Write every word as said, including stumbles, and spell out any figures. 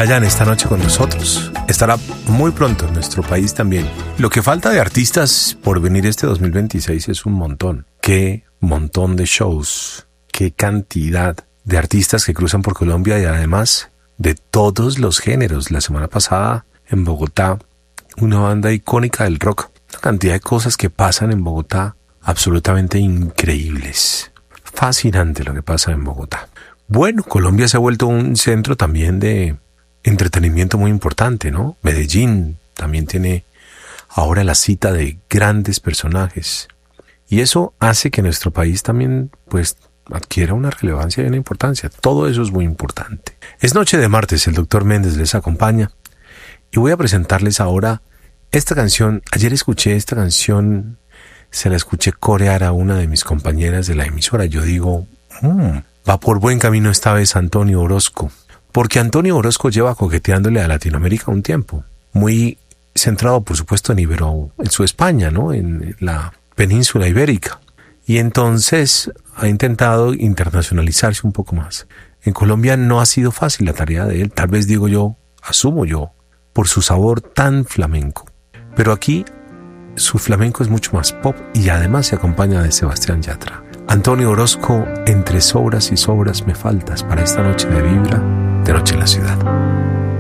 Chayanne esta noche con nosotros. Estará muy pronto en nuestro país también. Lo que falta de artistas por venir este dos mil veintiséis es un montón. Qué montón de shows. Qué cantidad de artistas que cruzan por Colombia y además de todos los géneros. La semana pasada en Bogotá, una banda icónica del rock. Una cantidad de cosas que pasan en Bogotá absolutamente increíbles. Fascinante lo que pasa en Bogotá. Bueno, Colombia se ha vuelto un centro también de entretenimiento muy importante, ¿no? Medellín también tiene ahora la cita de grandes personajes. Y eso hace que nuestro país también, pues, adquiera una relevancia y una importancia. Todo eso es muy importante. Es noche de martes, el doctor Méndez les acompaña. Y voy a presentarles ahora esta canción. Ayer escuché esta canción, se la escuché corear a una de mis compañeras de la emisora. Yo digo, mmm, va por buen camino esta vez Antonio Orozco. Porque Antonio Orozco lleva coqueteándole a Latinoamérica un tiempo. Muy centrado, por supuesto, en Ibero, en su España, ¿no? En la península ibérica. Y entonces ha intentado internacionalizarse un poco más. En Colombia no ha sido fácil la tarea de él. Tal vez digo yo, asumo yo, por su sabor tan flamenco. Pero aquí su flamenco es mucho más pop y además se acompaña de Sebastián Yatra. Antonio Orozco, entre sobras y sobras me faltas para esta noche de Vibra, de Noche en la Ciudad.